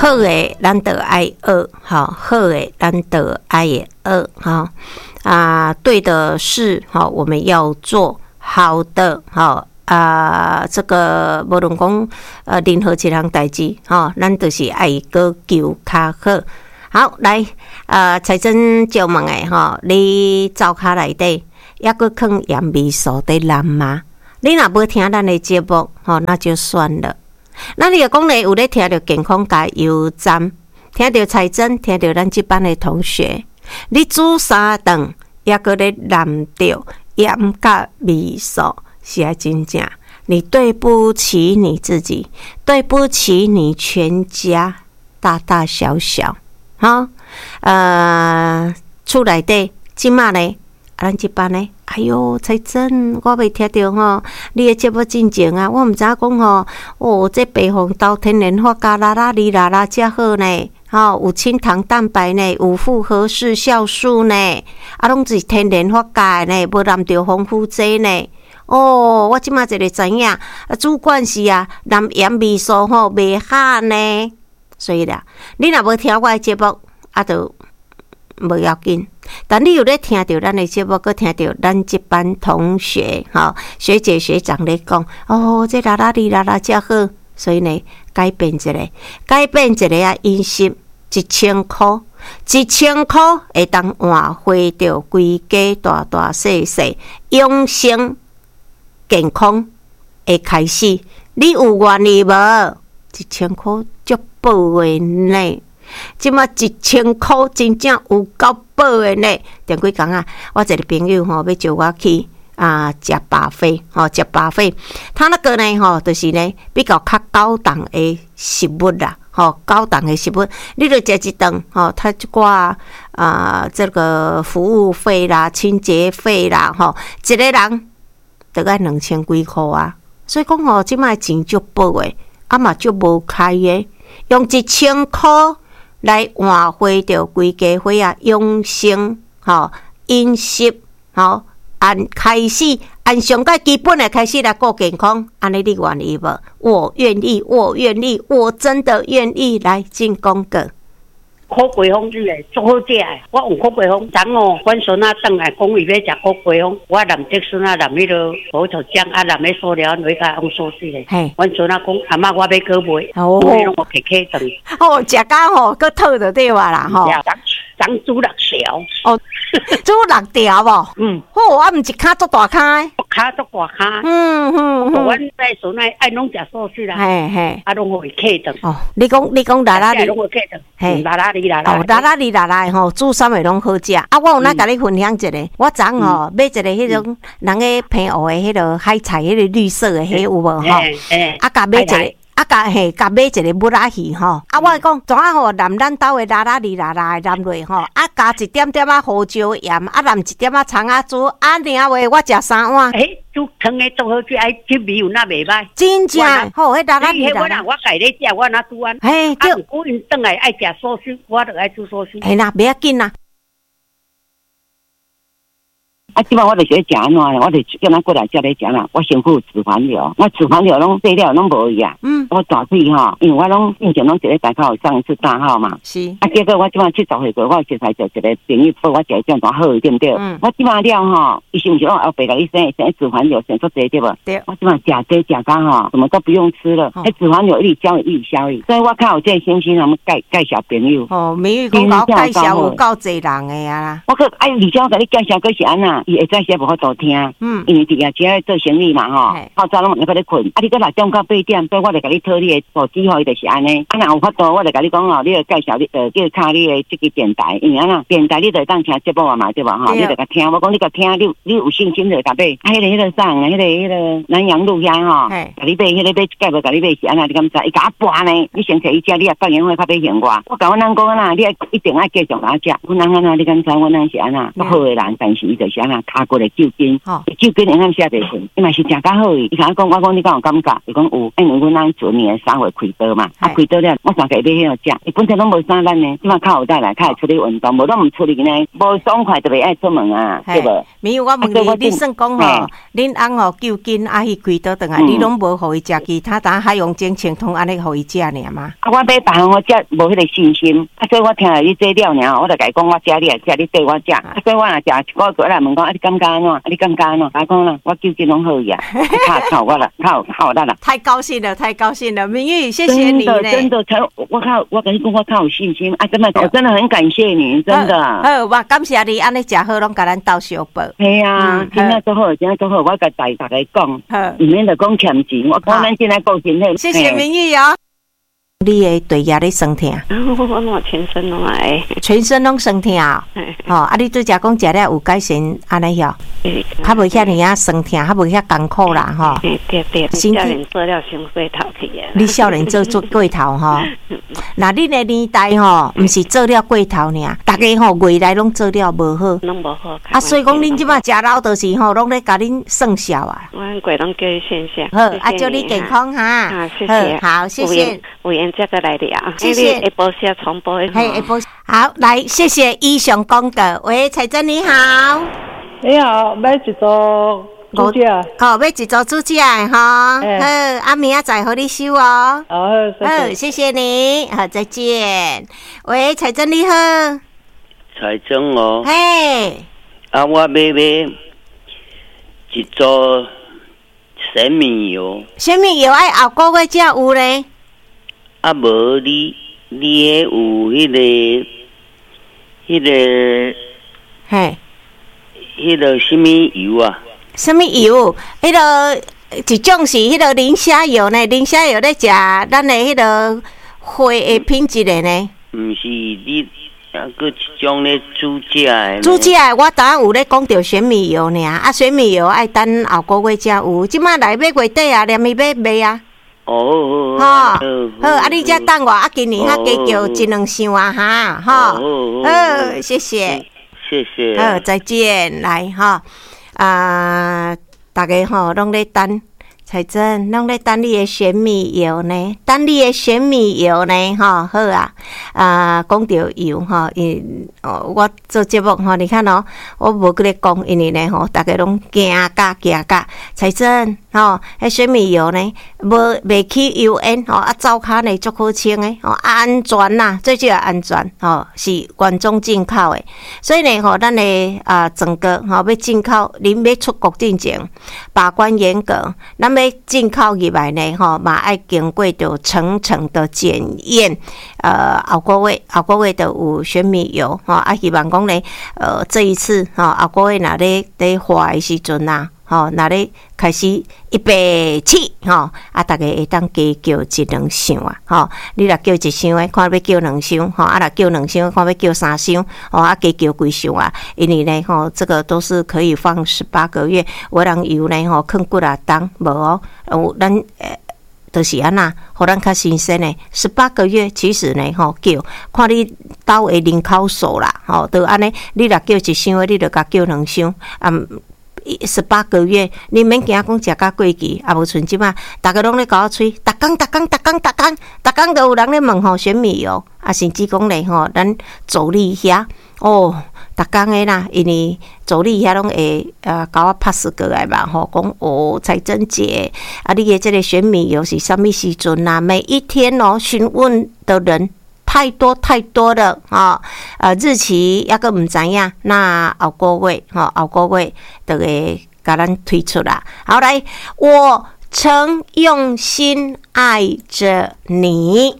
好的咱就爱学，好的咱就爱学，对的事，我们要做好的，这个无论讲任何一项代志，咱就是爱搁求较好。好，来，财政借问的你灶骹内底抑搁放盐味素在淋吗？你若无听咱的节目，那就算了。那你若讲咧有咧听到健康加油站，听到财政，听到咱这班的同学，你煮三顿抑搁咧淋着盐加味素，是啊，真正你对不起你自己，对不起你全家大大小小。厝内底即马呢，咱这班呢，哎哟，财政，我未听到你的节目进前啊，我毋知影讲这白红豆天然发加啦啦哩啦啦遮好呢，有清糖蛋白呢，有复合式酵素呢，拢是天然发加的呢，无淋着防腐剂呢。我即马才会知影，主管是淋盐味素袂好呢。所以啦，你若无听我的节目，就无要紧。但你有咧听到咱的节目，佮听到咱这班同学、学姐学长咧讲，这啦啦哩啦啦遮好，所以呢，改变一下饮食，1000块，1000块会当换回着规家大大细细养生健康的开始。你有愿意无？1000块足宝的呢，即马1000块真正有够宝的呢。前几工我一个朋友要招我去食巴菲，食巴菲。他那个呢就是呢比较高档的食物啦，高档的食物，你著食一顿，他一寡这个服务费啦、清洁费啦，一个人得要2000几块啊。所以讲即摆钱足宝的。嘛就无开的，用1000块来换回着规家伙养生，饮食，按开始，按上个基本的开始来过健康，安尼你愿意无？我愿意，我愿意，我真的愿意来进广告。 苦桂风你诶，足好食诶！我用苦桂风，昨阮孙仔转来讲伊要食苦桂风，我淋竹笋淋迄个葡萄酱，淋迄塑料，我甲用sauce诶。阮孙仔讲阿嬷，我要搁买，我拢我客客等。 食到搁讨着对话啦长煮6条。 煮6条无？啊，毋是骹足大骹诶。 骹足大骹。阮在孙仔爱拢食sauce啦。拢互伊客等。 你讲啦啦哩。 拢互客等。啦啦哩啦啦。 啦啦哩啦啦煮啥物拢好食。我有哪甲你分享一个？我昨买一个迄种人个平湖的迄个海菜，迄个绿色的迄有无甲买一个。甲买一个木仔鱼我讲怎淋咱兜的啦啦哩啦啦淋落加一点点胡椒盐，淋一点葱仔煮，尔话我食3碗。 煮汤的做好食，这味有那袂歹。 真正迄啦啦哩啦啦。 我家咧食，我哪煮完。如果因转来爱食寿司，我就爱煮寿司。 袂要紧啦。 即摆我就学食安怎呢？我就叫咱过来遮咧食啦。我身躯有脂肪瘤，我脂肪瘤拢细了拢无去啊。我大腿因为我拢以前拢一个大号上一次大号嘛。 是。 结果我即摆70岁过，我实在就一个朋友说我食这样好，对不对？我即摆了伊是毋是讲后背甲你生脂肪瘤生出侪对无？对。我即摆食这食到什么都不用吃了，脂肪瘤一直消愈，所以我较有这信心，介绍朋友。 美玉讲我介绍有够侪人的啦。 我而且我甲你介绍个是安那。伊会再些无法度听，因为伫夜车做生意嘛透早拢在咧困，你搁6点到8点，所以我就甲你讨你的手机伊就是安尼。若有法度，我就甲你讲你要介绍你叫卡你的这个电台，因为安那电台你就当听节目嘛，对吧你就甲听，我讲你甲听，你有信心就甲买。迄个上，迄个南洋路遐甲你买，迄个买介无甲你买是安那，你敢知？伊甲我搬呢，你先摕伊遮，你也放烟花较买现我。我甲阮人讲安那，你一定爱继续甲我食。阮人安那，你敢知？阮人是安那不好的人，但是伊就是安那。 啦，骹骨的救筋，救筋会当下袂困，伊嘛是食较好伊。伊甲我讲你敢有感觉？伊讲有，因为阮咱做年3月开刀嘛，开刀了，我3个月买迄个食，伊本身拢无啥咱呢，即马较有带来，较会出去运动，无拢毋出去呢，无爽快就袂爱出门啊，对无？ 没有，我问你算讲吼，恁翁吼救筋去开刀倒来，你拢无互伊食其他海洋精清通安尼互伊食尔吗？ 我买别项我食无迄个信心，所以我听了你这了尔，我就甲伊讲我食你来食，你对我食，所以我若食一个来问讲，你感觉安怎？你感觉安怎？我讲啦，我救筋拢好呀，靠我啦，靠啦。 太高兴了，明玉，谢谢你呢。 真的，我跟你讲，我靠有信心啊！真的，我真的很感谢你，真的。 好，我感谢你，安尼食好，拢甲咱斗相报。 系啊，今仔做好，我甲大家讲，唔免就讲欠钱，我讲咱今仔顾身体。 谢谢明玉哦。你的对牙咧酸痛？ 我全身拢爱， 全身拢酸痛啊！你对食讲食了有改善安尼哟？较无遐尼酸痛，较无遐艰苦啦吼。 对，少年做了伤过头去啊！ 你少年做过头吼？那恁的年代吼，毋是做了过头尔，大家吼未来拢做了无好， 拢无好。 所以讲恁即马食老就是吼，拢咧甲恁算笑啊。 我过拢叫伊算笑。 好，祝你健康哈。 谢谢。 好，谢谢。 有缘再来聊， 谢谢。 下晡时重播。 好，来，谢谢以上讲的。喂，彩珍你好。 你好，买一组猪脚。 买一组猪脚哈。好，明仔载和你收哦。 好， 谢谢你，好，再见。喂，彩珍你好。 彩珍哦。 嘿。 我买一组生米油。 生米油爱后个月才有咧。 无你有迄个， 嘿， 迄个什么油啊？ 什么油？迄个一种是迄个磷虾油呢？磷虾油咧食咱的迄个花的品质的呢？ 毋是你搁一种咧煮食的。 煮食的我当然有咧讲到玄米油尔，玄米油爱等后个月才有，即马来买月底啊，连伊要卖啊。好，你才等我今年加叫一两箱啊哈，好，谢谢，好，再见，来大家拢咧等。彩珍，拢咧等你的玄米油呢？等你的玄米油呢？好啊！讲到油我做节目你看我无搁咧讲，因为呢大家拢惊甲。彩珍迄玄米油呢，袂起油烟灶骹呢足好清的安全啦，最主要安全是原装进口的，所以呢咱的整个要进口，您要出国进前把关严格，咱要进口入来呢嘛爱经过着层层的检验，后个月就有玄米油希望讲呢这一次后个月若咧花的时阵啊若咧开始一白起大家会当加叫一两箱啊你若叫一箱的，看要叫两箱若叫两箱看要叫三箱加叫几箱啊？因为呢这个都是可以放18个月，有人油呢放几啊冬无咱就是安那，互咱较新鲜的18个月，其实呢叫看你兜的人口数啦就安尼，你若叫一箱的，你就甲叫两箱18个月，你免惊讲食到过期，无像即马，大家拢咧甲我吹，逐工都有人咧问玄米油，甚至讲咧咱助理遐逐工诶啦，因为助理遐拢会甲我拍死过来嘛讲彩珍姐你的这个玄米油是什么时阵啊？每一天询问的人太多了日期抑个毋知影，那后个月就会甲咱推出啦。好，来，我曾用心爱着你。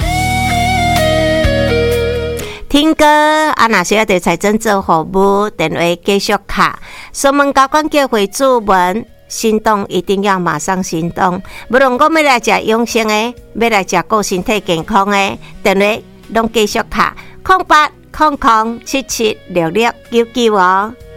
听歌若是要对彩珍做服务，电话继续卡，锁门交管叫回主文。行动一定要马上行动，无论讲要来食养生的，要来食顾身体健康的，电话拢继续卡0800776699哦。